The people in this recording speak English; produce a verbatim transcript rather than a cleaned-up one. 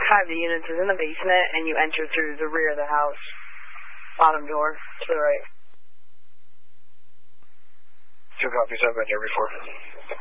Five of the units is in the basement, and you enter through the rear of the house. Bottom door, to the right. Two copies, I've been here before.